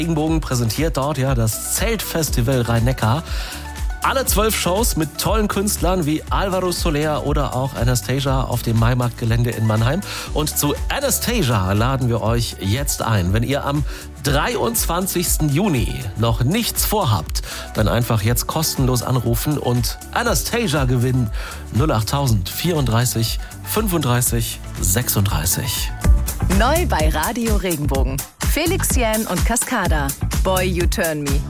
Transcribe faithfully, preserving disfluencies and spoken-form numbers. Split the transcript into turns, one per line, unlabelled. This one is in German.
Regenbogen präsentiert dort ja das Zeltfestival Rhein-Neckar. Alle zwölf Shows mit tollen Künstlern wie Alvaro Soler oder auch Anastasia auf dem Maimarktgelände in Mannheim. Und zu Anastasia laden wir euch jetzt ein. Wenn ihr am dreiundzwanzigsten Juni noch nichts vorhabt, dann einfach jetzt kostenlos anrufen und Anastasia gewinnen. null acht tausend vierunddreißig fünfunddreißig sechsunddreißig.
Neu bei Radio Regenbogen. Felix Jähn und Cascada. Boy, You Turn Me.